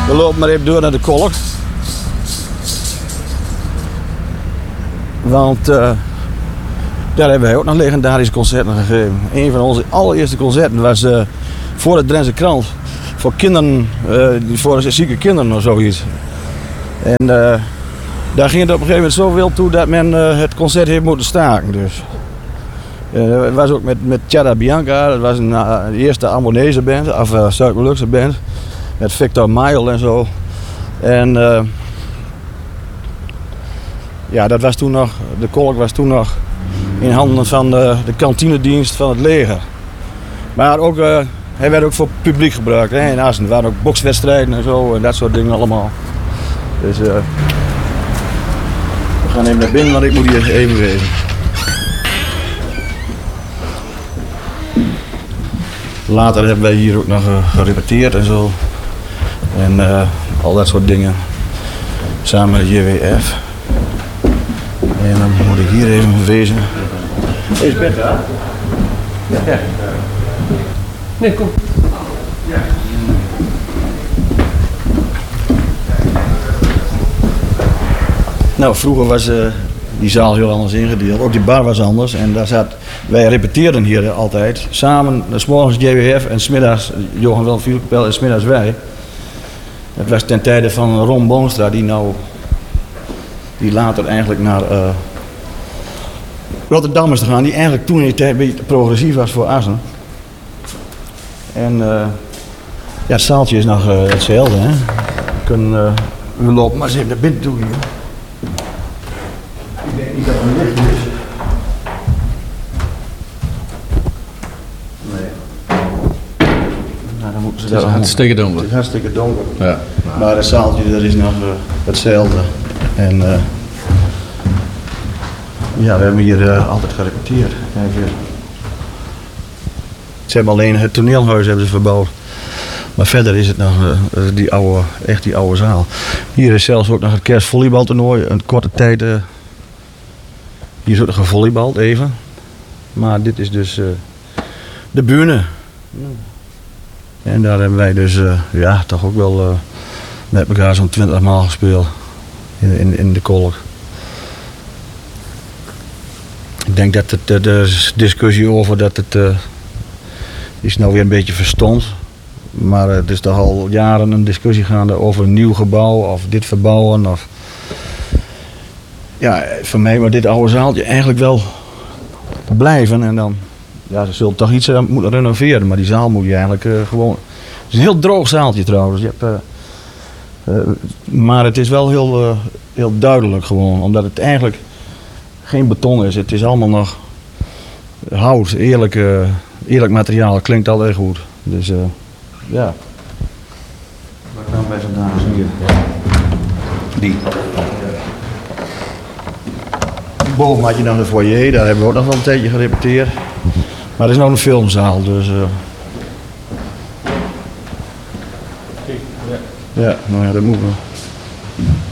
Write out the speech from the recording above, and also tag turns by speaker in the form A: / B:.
A: We lopen maar even door naar de kolk. Want daar hebben wij ook nog legendarische concerten gegeven. Een van onze allereerste concerten was voor de Drentse Krant. Voor kinderen, voor zieke kinderen of zoiets. En daar ging het op een gegeven moment zoveel toe dat men het concert heeft moeten staken. Dus. Het was ook met Tjada Bianca, dat was de eerste Ambonese band, of Zuid-Molukse band. Met Victor Mail en zo. En ja, dat was toen nog, de kolk was toen nog in handen van de kantinedienst van het leger. Maar ook, hij werd ook voor publiek gebruikt. Hè. In Assen waren ook bokswedstrijden en zo en dat soort dingen allemaal. Dus we gaan even naar binnen, want ik moet hier even wezen. Later hebben wij hier ook nog gerepeteerd en zo. En al dat soort dingen. Samen met de JWF. En dan moet ik hier even wezen. Is Bert daar? Ja.
B: Nee, kom.
A: Ja. Nou, vroeger was die zaal heel anders ingedeeld. Ook die bar was anders. En wij repeteerden hier altijd. Samen, 's morgens JWF en 's middags Johan Willem Vuurkapel en 's middags wij. Het was ten tijde van Ron Boonstra, die later eigenlijk naar Rotterdam is gegaan. Die eigenlijk toen in die tijd een beetje progressief was voor Assen. En ja, het zaaltje is nog hetzelfde. Hè? We lopen maar eens even naar binnen toe hier. Ik denk niet dat het licht is. Nee. Nou, dan moeten ze
B: Het is hartstikke donker.
A: Het is hartstikke donker.
B: Ja.
A: Maar het zaaltje dat is nog hetzelfde. En ja, we hebben hier altijd gerepeteerd. Kijk, ze hebben alleen het toneelhuis hebben ze verbouwd. Maar verder is het nog die oude zaal. Hier is zelfs ook nog het kerstvolleybaltoernooi. Een korte tijd. Hier is ook nog gevolleybald even. Maar dit is dus de bühne. En daar hebben wij dus ja, toch ook wel met elkaar zo'n 20 maal gespeeld. In de kolk. Ik denk dat de discussie over dat het is nou weer een beetje verstomd. Maar het is toch al jaren een discussie gaande over een nieuw gebouw of dit verbouwen. Of ja, voor mij moet dit oude zaaltje eigenlijk wel blijven. En dan, ja, ze zullen toch iets moeten renoveren. Maar die zaal moet je eigenlijk gewoon... Het is een heel droog zaaltje trouwens. Je hebt, maar het is wel heel duidelijk gewoon. Omdat het eigenlijk geen beton is. Het is allemaal nog hout. Eerlijk materiaal. Het klinkt altijd goed. Dus ja. Waar gaan wij vandaan? Hier. Die. Boven had je dan de foyer. Daar hebben we ook nog wel een tijdje gerepeteerd. Maar het is nog een filmzaal. Dus ja, nou ja, dat moet wel.